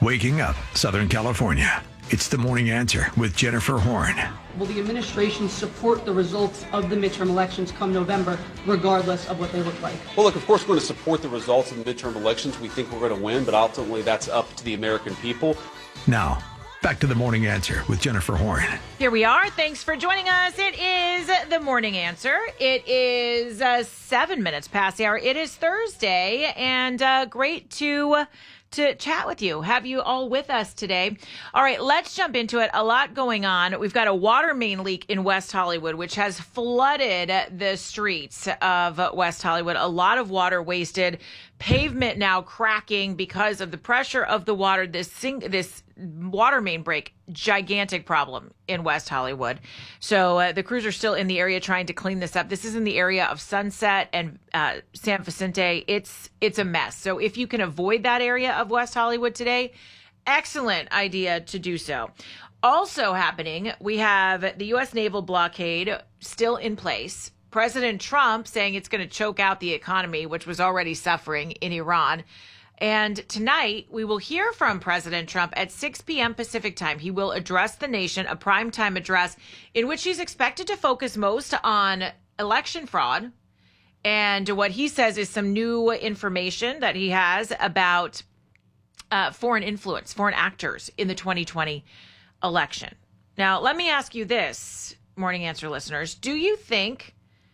Waking up Southern California. It's the Morning Answer with Jennifer Horn. Will the administration support the results of the midterm elections come November, regardless of what they look like? Well, look, of course, we're going to support the results of the midterm elections. We think we're going to win, but ultimately that's up to the American people. Now, back to the Morning Answer with Jennifer Horn. Here we are. Thanks for joining us. It is the Morning Answer. It is 7 minutes past the hour. It is Thursday, and great to chat with you, have you all with us today. All right, let's jump into it. A lot going on. We've got a water main leak in West Hollywood, which has flooded the streets of West Hollywood. A lot of water wasted. Pavement now cracking because of the pressure of the water. This water main break, gigantic problem in West Hollywood. So the crews are still in the area trying to clean this up. This is in the area of Sunset and San Vicente. It's a mess. So if you can avoid that area of West Hollywood today, excellent idea to do so. Also happening, we have the U.S. naval blockade still in place. President Trump saying it's going to choke out the economy, which was already suffering in Iran. And tonight, we will hear from President Trump at 6 p.m. Pacific time. He will address the nation, a primetime address in which he's expected to focus most on election fraud. And what he says is some new information that he has about foreign influence, foreign actors in the 2020 election. Now, let me ask you this, Morning Answer listeners. Do you think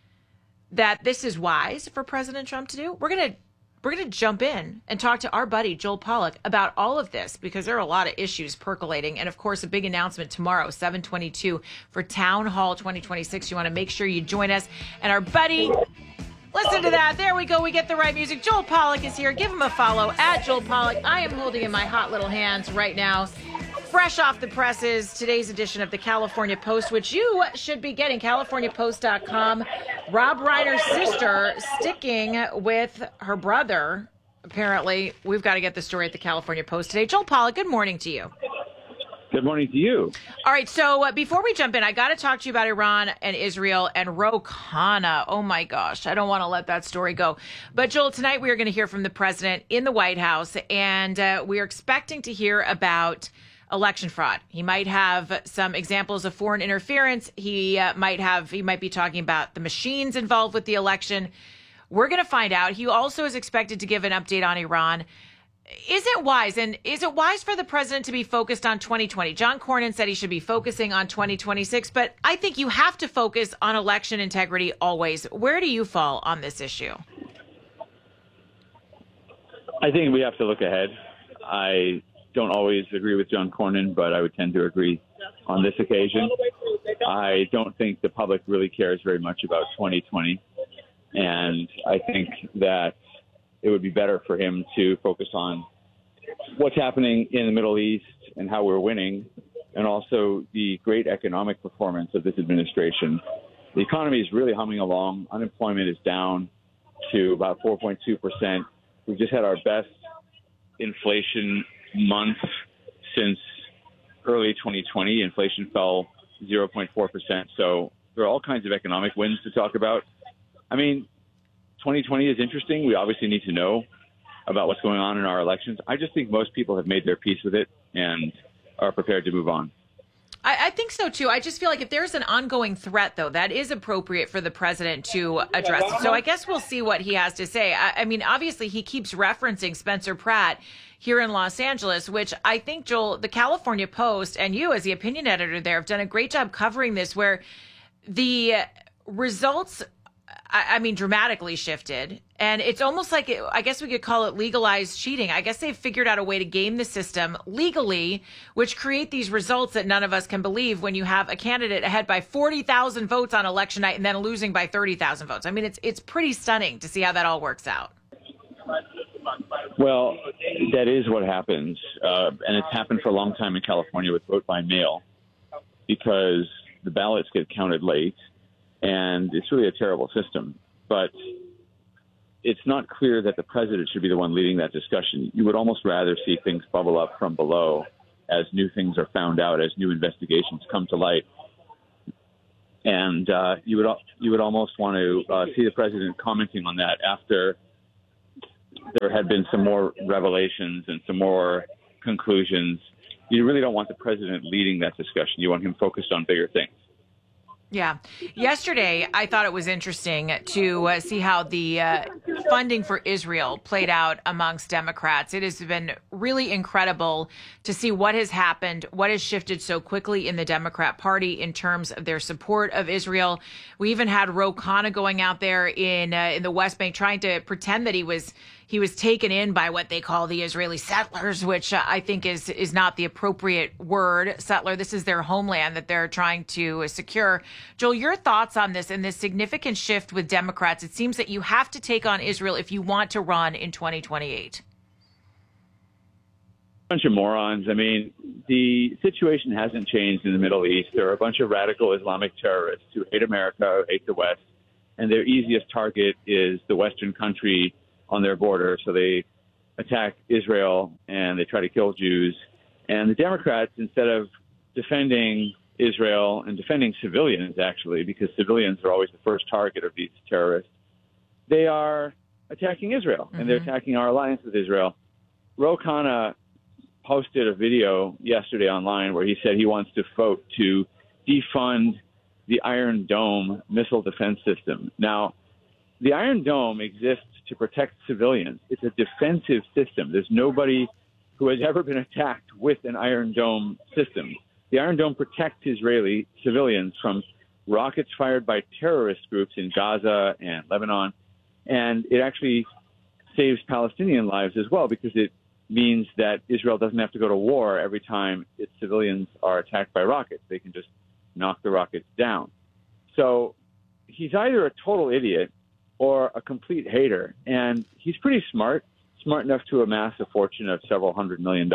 that this is wise for President Trump to do? We're going to jump in and talk to our buddy, Joel Pollak, about all of this because there are a lot of issues percolating. And, of course, a big announcement tomorrow, 7/22, for Town Hall 2026. You want to make sure you join us. And our buddy, listen to that. There we go. We get the right music. Joel Pollak is here. Give him a follow at Joel Pollak. I am holding in my hot little hands right now, fresh off the presses, today's edition of the California Post, which you should be getting, CaliforniaPost.com. Rob Reiner's sister sticking with her brother. Apparently, we've got to get the story at the California Post today. Joel Pollak, good morning to you. Good morning to you. All right, so before we jump in, I got to talk to you about Iran and Israel and Ro Khanna. Oh, my gosh, I don't want to let that story go. But, Joel, tonight we are going to hear from the president in the White House, and we are expecting to hear about election fraud. He might have some examples of foreign interference. He might be talking about the machines involved with the election. We're going to find out. He also is expected to give an update on Iran. Is it wise? And is it wise for the president to be focused on 2020? John Cornyn said he should be focusing on 2026, but I think you have to focus on election integrity always. Where do you fall on this issue? I think we have to look ahead. I don't always agree with John Cornyn, but I would tend to agree on this occasion. I don't think the public really cares very much about 2020, and I think that it would be better for him to focus on what's happening in the Middle East and how we're winning, and also the great economic performance of this administration. The economy is really humming along. Unemployment is down to about 4.2%. We've just had our best inflation month since early 2020. Inflation fell 0.4%. So there are all kinds of economic wins to talk about. I mean, 2020 is interesting. We obviously need to know about what's going on in our elections. I just think most people have made their peace with it and are prepared to move on. I think so, too. I just feel like if there's an ongoing threat, though, that is appropriate for the president to address. So I guess we'll see what he has to say. I mean, obviously, he keeps referencing Spencer Pratt here in Los Angeles, which I think, Joel, the California Post and you as the opinion editor there have done a great job covering this, where the results, I mean, dramatically shifted. And it's almost like, I guess we could call it legalized cheating. I guess they've figured out a way to game the system legally, which create these results that none of us can believe when you have a candidate ahead by 40,000 votes on election night and then losing by 30,000 votes. I mean, it's pretty stunning to see how that all works out. Well, that is what happens. And it's happened for a long time in California with vote by mail because the ballots get counted late. And it's really a terrible system. But it's not clear that the president should be the one leading that discussion. You would almost rather see things bubble up from below as new things are found out, as new investigations come to light. And you would almost want to see the president commenting on that after there had been some more revelations and some more conclusions. You really don't want the president leading that discussion. You want him focused on bigger things. Yeah. Yesterday, I thought it was interesting to see how the funding for Israel played out amongst Democrats. It has been really incredible to see what has happened, what has shifted so quickly in the Democrat Party in terms of their support of Israel. We even had Ro Khanna going out there in the West Bank trying to pretend that he was taken in by what they call the Israeli settlers, which I think is not the appropriate word. Settler, this is their homeland that they're trying to secure. Joel, your thoughts on this and this significant shift with Democrats? It seems that you have to take on Israel if you want to run in 2028. Bunch of morons. I mean, the situation hasn't changed in the Middle East. There are a bunch of radical Islamic terrorists who hate America, who hate the West, and their easiest target is the Western country on their border. So they attack Israel and they try to kill Jews. And the Democrats, instead of defending Israel and defending civilians, actually, because civilians are always the first target of these terrorists, they are attacking Israel and they're attacking our alliance with Israel. Ro Khanna posted a video yesterday online where he said he wants to vote to defund the Iron Dome missile defense system. Now, the Iron Dome exists to protect civilians. It's a defensive system. There's nobody who has ever been attacked with an Iron Dome system. The Iron Dome protects Israeli civilians from rockets fired by terrorist groups in Gaza and Lebanon. And it actually saves Palestinian lives as well, because it means that Israel doesn't have to go to war every time its civilians are attacked by rockets. They can just knock the rockets down. So he's either a total idiot or a complete hater. And he's pretty smart enough to amass a fortune of several $100 million.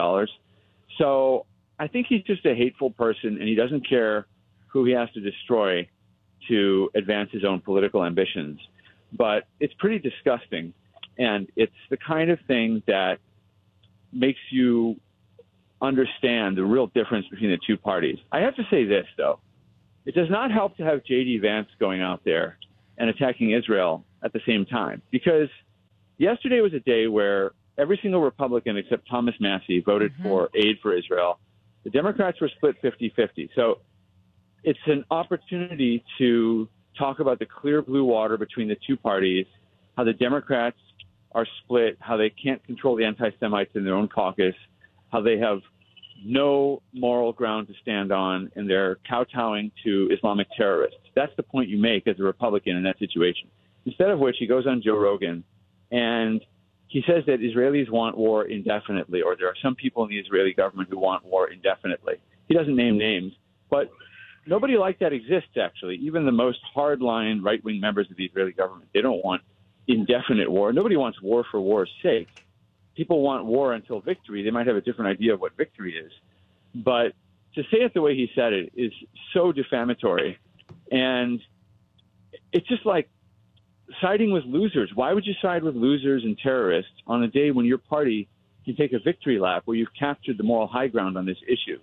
So I think he's just a hateful person, and he doesn't care who he has to destroy to advance his own political ambitions. But it's pretty disgusting, and it's the kind of thing that makes you understand the real difference between the two parties. I have to say this, though. It does not help to have J.D. Vance going out there and attacking Israel at the same time, because yesterday was a day where every single Republican except Thomas Massie voted for aid for Israel. The Democrats were split 50-50. So it's an opportunity to talk about the clear blue water between the two parties, how the Democrats are split, how they can't control the anti-Semites in their own caucus, how they have no moral ground to stand on, and they're kowtowing to Islamic terrorists. That's the point you make as a Republican in that situation. Instead of which, he goes on Joe Rogan and he says that Israelis want war indefinitely, or there are some people in the Israeli government who want war indefinitely. He doesn't name names, but nobody like that exists, actually. Even the most hardline right-wing members of the Israeli government, they don't want indefinite war. Nobody wants war for war's sake. People want war until victory. They might have a different idea of what victory is. But to say it the way he said it is so defamatory. And it's just like siding with losers. Why would you side with losers and terrorists on a day when your party can take a victory lap where you've captured the moral high ground on this issue?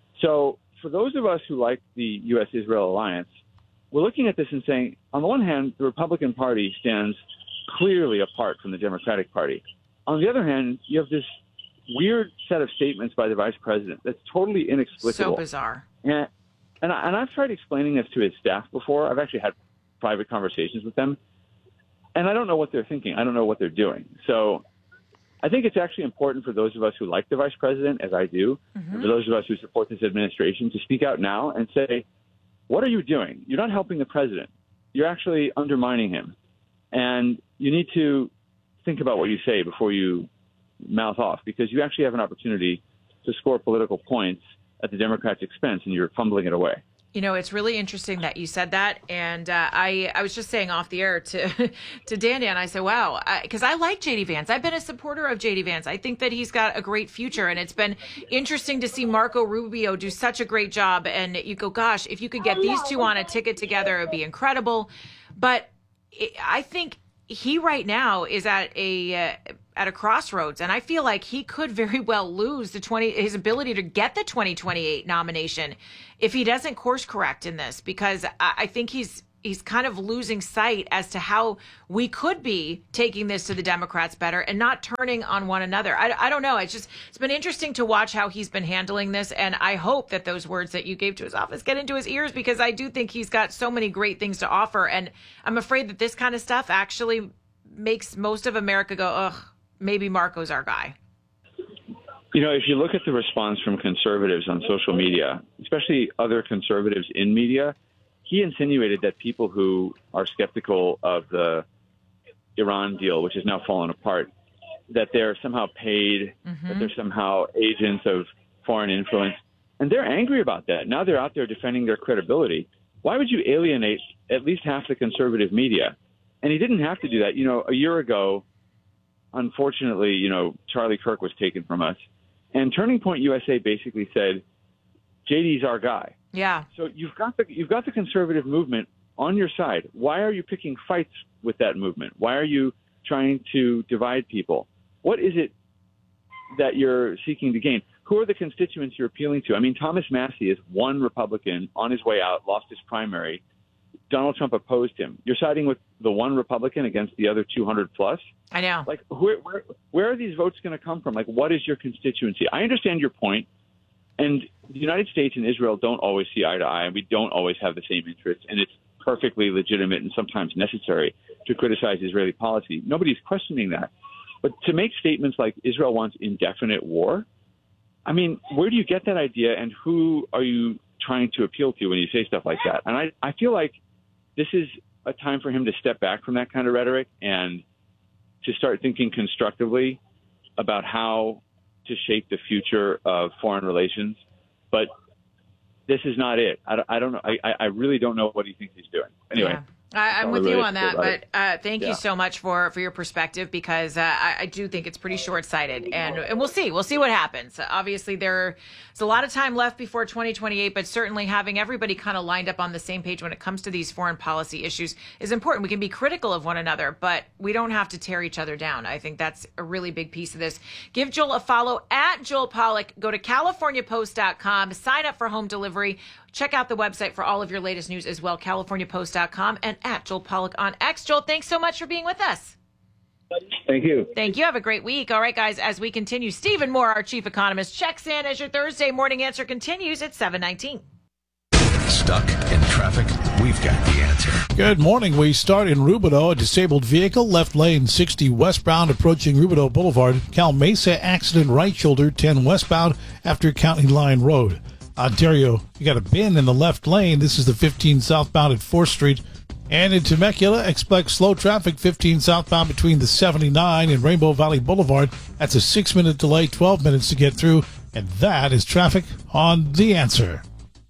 So for those of us who like the U.S.-Israel alliance, we're looking at this and saying, on the one hand, the Republican Party stands clearly apart from the Democratic Party. On the other hand, you have this weird set of statements by the vice president that's totally inexplicable. So bizarre. And I've tried explaining this to his staff before. I've actually had private conversations with them. And I don't know what they're thinking. I don't know what they're doing. So I think it's actually important for those of us who like the vice president, as I do, and for those of us who support this administration, to speak out now and say, what are you doing? You're not helping the president. You're actually undermining him. And you need to think about what you say before you mouth off, because you actually have an opportunity to score political points at the Democrats' expense, and you're fumbling it away. You know, it's really interesting that you said that. And I was just saying off the air to Dan, I said, wow, because I like J.D. Vance. I've been a supporter of J.D. Vance. I think that he's got a great future. And it's been interesting to see Marco Rubio do such a great job. And you go, gosh, if you could get these two on a ticket together, it would be incredible. But I think he right now is at a crossroads, and I feel like he could very well lose his ability to get the 2028 nomination if he doesn't course correct in this, because I think he's he's kind of losing sight as to how we could be taking this to the Democrats better and not turning on one another. I don't know. It's been interesting to watch how he's been handling this. And I hope that those words that you gave to his office get into his ears, because I do think he's got so many great things to offer. And I'm afraid that this kind of stuff actually makes most of America go, ugh, maybe Marco's our guy. You know, if you look at the response from conservatives on social media, especially other conservatives in media, he insinuated that people who are skeptical of the Iran deal, which has now fallen apart, that they're somehow paid, that they're somehow agents of foreign influence. And they're angry about that. Now they're out there defending their credibility. Why would you alienate at least half the conservative media? And he didn't have to do that. You know, a year ago, unfortunately, you know, Charlie Kirk was taken from us. And Turning Point USA basically said, JD's our guy. Yeah. So you've got the conservative movement on your side. Why are you picking fights with that movement? Why are you trying to divide people? What is it that you're seeking to gain? Who are the constituents you're appealing to? I mean, Thomas Massie is one Republican on his way out, lost his primary. Donald Trump opposed him. You're siding with the one Republican against the other 200 plus? I know. Like, where are these votes going to come from? Like, what is your constituency? I understand your point. And the United States and Israel don't always see eye to eye, and we don't always have the same interests. And it's perfectly legitimate and sometimes necessary to criticize Israeli policy. Nobody's questioning that. But to make statements like Israel wants indefinite war, I mean, where do you get that idea, and who are you trying to appeal to when you say stuff like that? And I feel like this is a time for him to step back from that kind of rhetoric and to start thinking constructively about how to shape the future of foreign relations. But this is not it. I don't know. I really don't know what he thinks he's doing. Anyway. Yeah. I'm with you on that, but thank you so much for your perspective, because I do think it's pretty short-sighted, and we'll see what happens. Obviously, there's a lot of time left before 2028, but certainly having everybody kind of lined up on the same page when it comes to these foreign policy issues is important. We can be critical of one another, but we don't have to tear each other down. I think that's a really big piece of this. Give Joel a follow at Joel Pollak. Go to CaliforniaPost.com, sign up for home delivery. Check out the website for all of your latest news as well, CaliforniaPost.com, and at Joel Pollak on X. Joel, thanks so much for being with us. Thank you. Thank you. Have a great week. All right, guys, as we continue, Stephen Moore, our chief economist, checks in as your Thursday morning answer continues at 7:19. Stuck in traffic? We've got the answer. Good morning. We start in Rubidoux. A disabled vehicle, left lane 60 westbound approaching Rubidoux Boulevard. Cal Mesa accident, right shoulder 10 westbound after County Line Road. Ontario, you got a bin in the left lane. This is the 15 southbound at 4th Street. And in Temecula, expect slow traffic 15 southbound between the 79 and Rainbow Valley Boulevard. That's a 6-minute delay, 12 minutes to get through. And that is traffic on The Answer.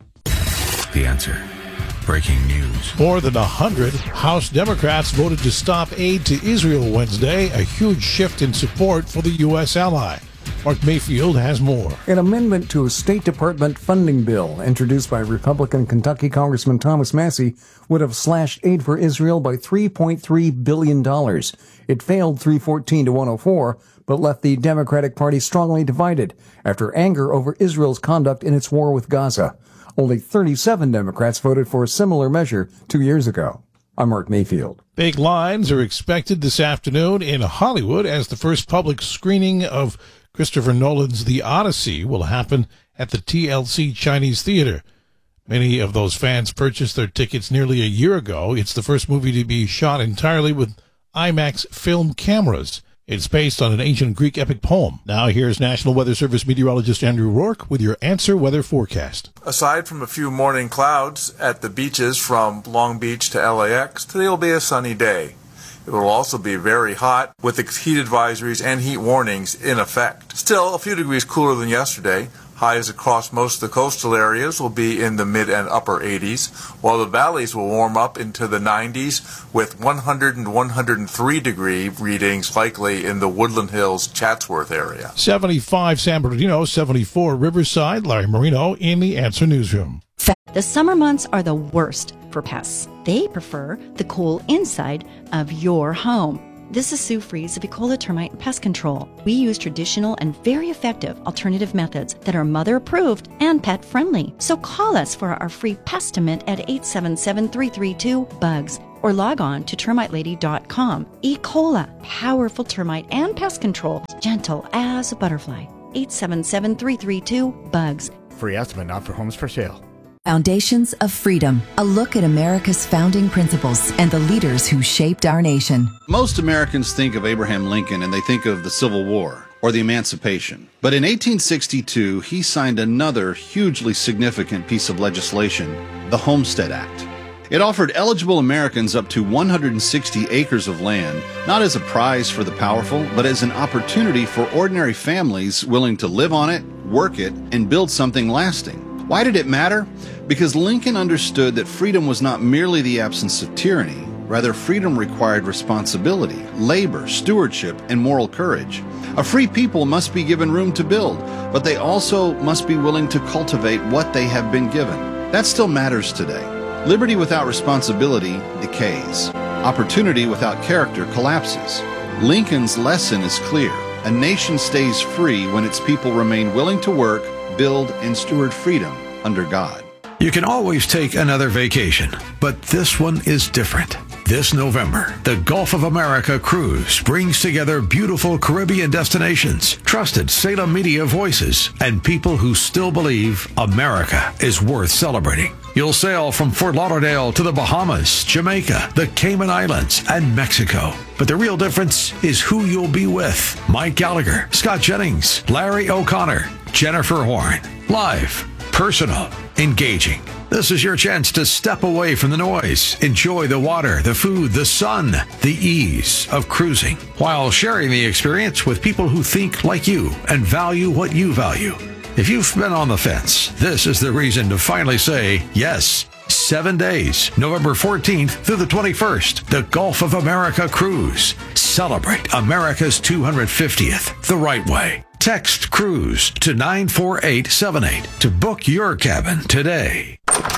The Answer. Breaking news. More than 100 House Democrats voted to stop aid to Israel Wednesday, a huge shift in support for the U.S. ally. Mark Mayfield has more. An amendment to a State Department funding bill introduced by Republican Kentucky Congressman Thomas Massie would have slashed aid for Israel by $3.3 billion. It failed 314 to 104, but left the Democratic Party strongly divided after anger over Israel's conduct in its war with Gaza. Only 37 Democrats voted for a similar measure 2 years ago. I'm Mark Mayfield. Big lines are expected this afternoon in Hollywood as the first public screening of Christopher Nolan's The Odyssey will happen at the TLC Chinese Theater. Many of those fans purchased their tickets nearly a year ago. It's the first movie to be shot entirely with IMAX film cameras. It's based on an ancient Greek epic poem. Now here's National Weather Service meteorologist Andrew Rourke with your Answer Weather forecast. Aside from a few morning clouds at the beaches from Long Beach to LAX, today will be a sunny day. It will also be very hot with the heat advisories and heat warnings in effect. Still, a few degrees cooler than yesterday. Highs across most of the coastal areas will be in the mid and upper 80s, while the valleys will warm up into the 90s with 100 and 103 degree readings likely in the Woodland Hills, Chatsworth area. 75 San Bernardino, 74 Riverside. Larry Marino in the Answer Newsroom. The summer months are the worst for pests. They prefer the cool inside of your home. This is Sue Fries of Ecola Termite and Pest Control. We use traditional and very effective alternative methods that are mother-approved and pet-friendly. So call us for our free Pestimate at 877-332-BUGS or log on to termitelady.com. Ecola, powerful termite and pest control, gentle as a butterfly. 877-332-BUGS. Free estimate not for homes for sale. Foundations of Freedom, a look at America's founding principles and the leaders who shaped our nation. Most Americans think of Abraham Lincoln and they think of the Civil War or the Emancipation. But in 1862, he signed another hugely significant piece of legislation, the Homestead Act. It offered eligible Americans up to 160 acres of land, not as a prize for the powerful, but as an opportunity for ordinary families willing to live on it, work it, and build something lasting. Why did it matter? Because Lincoln understood that freedom was not merely the absence of tyranny. Rather, freedom required responsibility, labor, stewardship, and moral courage. A free people must be given room to build, but they also must be willing to cultivate what they have been given. That still matters today. Liberty without responsibility decays. Opportunity without character collapses. Lincoln's lesson is clear. A nation stays free when its people remain willing to work, build, and steward freedom under God. You can always take another vacation, but this one is different. This November, the Gulf of America Cruise brings together beautiful Caribbean destinations, trusted Salem media voices, and people who still believe America is worth celebrating. You'll sail from Fort Lauderdale to the Bahamas, Jamaica, the Cayman Islands, and Mexico. But the real difference is who you'll be with. Mike Gallagher, Scott Jennings, Larry O'Connor, Jennifer Horn. Live, personal, engaging. This is your chance to step away from the noise, enjoy the water, the food, the sun, the ease of cruising, while sharing the experience with people who think like you and value what you value. If you've been on the fence, this is the reason to finally say yes. 7 days, November 14th through the 21st, the Gulf of America Cruise. Celebrate America's 250th the right way. Text CRUISE to 94878 to book your cabin today.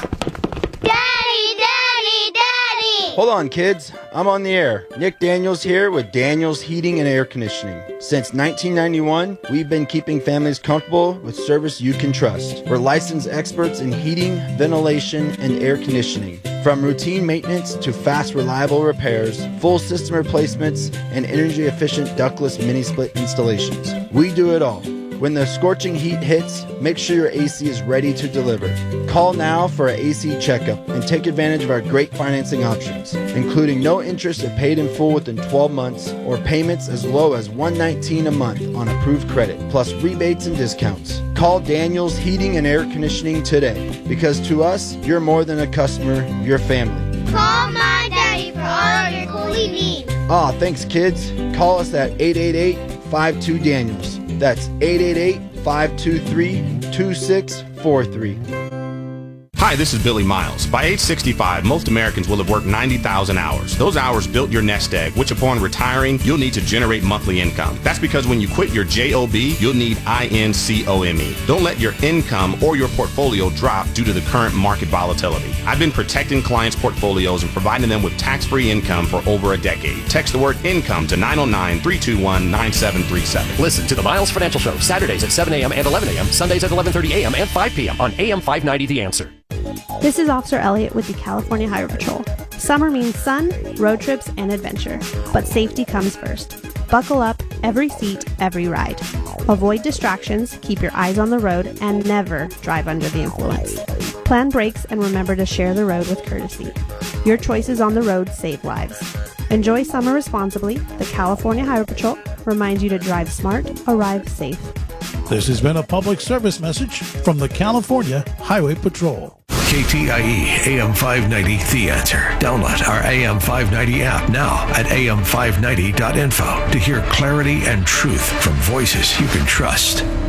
Hold on, kids. I'm on the air. Nick Daniels here with Daniels Heating and Air Conditioning. Since 1991, we've been keeping families comfortable with service you can trust. We're licensed experts in heating, ventilation, and air conditioning. From routine maintenance to fast, reliable repairs, full system replacements, and energy-efficient ductless mini-split installations. We do it all. When the scorching heat hits, make sure your AC is ready to deliver. Call now for an AC checkup and take advantage of our great financing options, including no interest if paid in full within 12 months or payments as low as $119 a month on approved credit, plus rebates and discounts. Call Daniels Heating and Air Conditioning today, because to us, you're more than a customer, you're family. Call my daddy for all of your coolie needs. Aw, thanks kids. Call us at 888-52-DANIELS. That's 888-523-2643. Hi, this is Billy Miles. By age 65, most Americans will have worked 90,000 hours. Those hours built your nest egg, which upon retiring, you'll need to generate monthly income. That's because when you quit your JOB, you'll need INCOME. Don't let your income or your portfolio drop due to the current market volatility. I've been protecting clients' portfolios and providing them with tax-free income for over a decade. Text the word income to 909-321-9737. Listen to the Miles Financial Show, Saturdays at 7 a.m. and 11 a.m., Sundays at 11:30 a.m. and 5 p.m. on AM 590 The Answer. This is Officer Elliott with the California Highway Patrol. Summer means sun, road trips, and adventure. But safety comes first. Buckle up, every seat, every ride. Avoid distractions, keep your eyes on the road, and never drive under the influence. Plan brakes and remember to share the road with courtesy. Your choices on the road save lives. Enjoy summer responsibly. The California Highway Patrol reminds you to drive smart, arrive safe. This has been a public service message from the California Highway Patrol. KTIE AM 590 The Answer. Download our AM 590 app now at am590.info to hear clarity and truth from voices you can trust.